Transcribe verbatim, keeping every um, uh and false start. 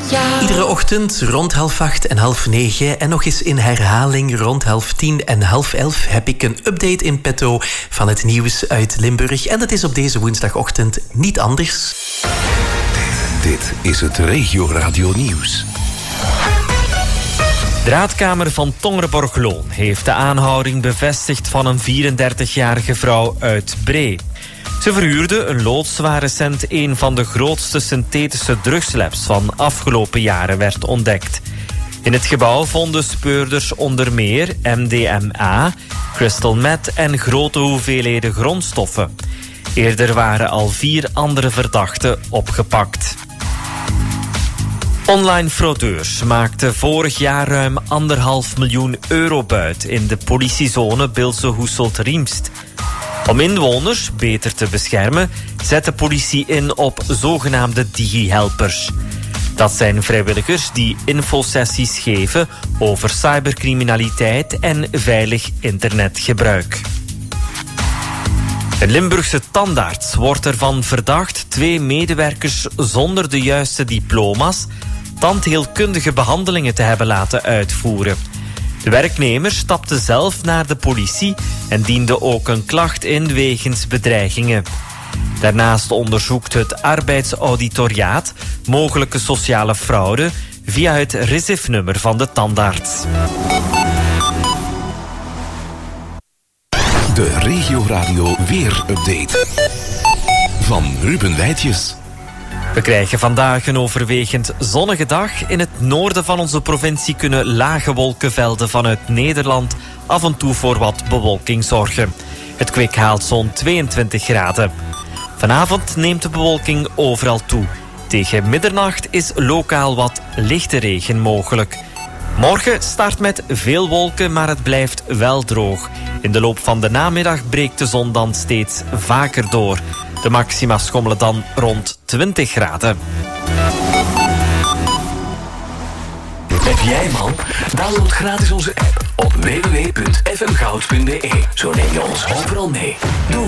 jou. Iedere ochtend rond half acht en half negen en nog eens in herhaling rond half tien en half elf heb ik een update in petto van het nieuws uit Limburg. En dat is op deze woensdagochtend niet anders. Dit is het Regio Radio Nieuws. De raadkamer van Tongeren-Borgloon heeft de aanhouding bevestigd van een vierendertigjarige vrouw uit Bree. Ze verhuurde een loods waar recent een van de grootste synthetische drugslabs van afgelopen jaren werd ontdekt. In het gebouw vonden speurders onder meer M D M A, crystal meth en grote hoeveelheden grondstoffen. Eerder waren al vier andere verdachten opgepakt. Online fraudeurs maakten vorig jaar ruim anderhalf miljoen euro buit in de politiezone Bilse-Hoeselt-Riemst. Om inwoners beter te beschermen, zet de politie in op zogenaamde digi-helpers. Dat zijn vrijwilligers die infosessies geven over cybercriminaliteit en veilig internetgebruik. Een Limburgse tandarts wordt ervan verdacht twee medewerkers zonder de juiste diploma's tandheelkundige behandelingen te hebben laten uitvoeren. De werknemer stapte zelf naar de politie en diende ook een klacht in wegens bedreigingen. Daarnaast onderzoekt het arbeidsauditoriaat mogelijke sociale fraude via het R I S I F-nummer van de tandarts. De Regio Radio Weer-update van Ruben Wijtjes. We krijgen vandaag een overwegend zonnige dag. In het noorden van onze provincie kunnen lage wolkenvelden vanuit Nederland af en toe voor wat bewolking zorgen. Het kwik haalt zo'n tweeëntwintig graden. Vanavond neemt de bewolking overal toe. Tegen middernacht is lokaal wat lichte regen mogelijk. Morgen start met veel wolken, maar het blijft wel droog. In de loop van de namiddag breekt de zon dan steeds vaker door. De maxima schommelen dan rond twintig graden. Heb jij man? Download gratis onze app op w w w punt f m goud punt b e. Zo neem je ons overal mee. Doei!